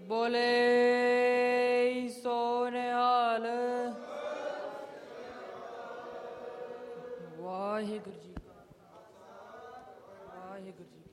ਬੋਲੇ ਸੋ ਨਿਹਾਲ। ਵਾਹਿਗੁਰੂ ਜੀ ਕਾ ਖਾਲਸਾ ਵਾਹਿਗੁਰੂ ਜੀ ਕੀ